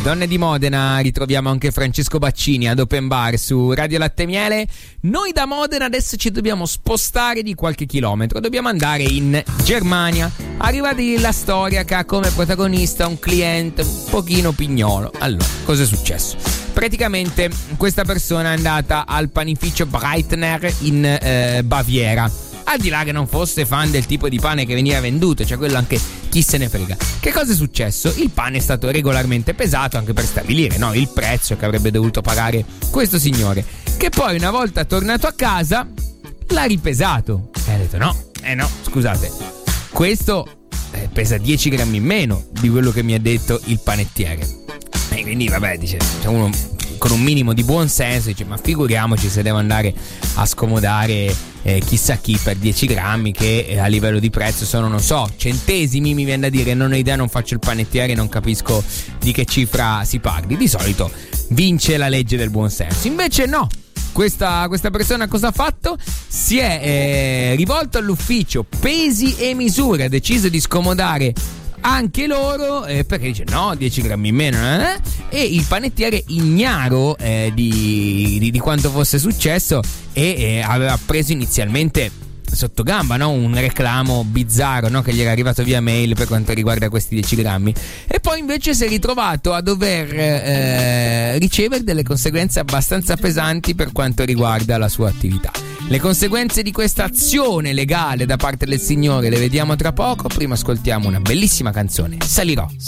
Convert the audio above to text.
Donne di Modena, ritroviamo anche Francesco Baccini ad Open Bar su Radio Latte Miele. Noi da Modena adesso ci dobbiamo spostare di qualche chilometro, dobbiamo andare in Germania. Arriva lì la storia che ha come protagonista un cliente un pochino pignolo. Allora, cosa è successo? Praticamente questa persona è andata al panificio Breitner in Baviera. Al di là che non fosse fan del tipo di pane che veniva venduto, cioè quello anche chi se ne frega. Che cosa è successo? Il pane è stato regolarmente pesato anche per stabilire, no, il prezzo che avrebbe dovuto pagare questo signore, che poi una volta tornato a casa l'ha ripesato e ha detto no, scusate, questo pesa 10 grammi in meno di quello che mi ha detto il panettiere. E quindi vabbè, dice uno con un minimo di buon senso dice ma figuriamoci se devo andare a scomodare chissà chi per 10 grammi che a livello di prezzo sono, non so, centesimi, mi viene da dire, non ho idea, non faccio il panettiere, non capisco di che cifra si parli. Di solito vince la legge del buon senso, invece no. Questa persona cosa ha fatto? Si è rivolto all'ufficio pesi e misure, ha deciso di scomodare anche loro perché dice no, 10 grammi in meno e il panettiere ignaro di quanto fosse successo e aveva preso inizialmente sotto gamba, no? Un reclamo bizzarro, no? Che gli era arrivato via mail per quanto riguarda questi 10 grammi e poi invece si è ritrovato a dover ricevere delle conseguenze abbastanza pesanti per quanto riguarda la sua attività. Le conseguenze di questa azione legale da parte del signore le vediamo tra poco. Prima ascoltiamo una bellissima canzone, Salirò.